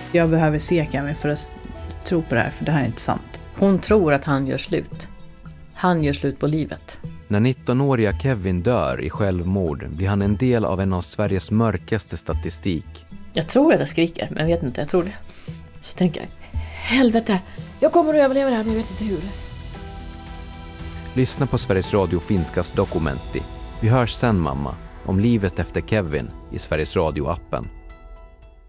Jag behöver se Kevin för att tro på det här, för det här är inte sant. Hon tror att han gör slut. Han gör slut på livet. När 19-åriga Kevin dör i självmord blir han en del av en av Sveriges mörkaste statistik. Jag tror att jag skriker, men jag vet inte, jag tror det. Så tänker jag, helvete, jag kommer att överleva det här, men jag vet inte hur. Lyssna på Sveriges Radio Finskas Dokumentti. Vi hörs sen mamma, om livet efter Kevin i Sveriges Radio-appen.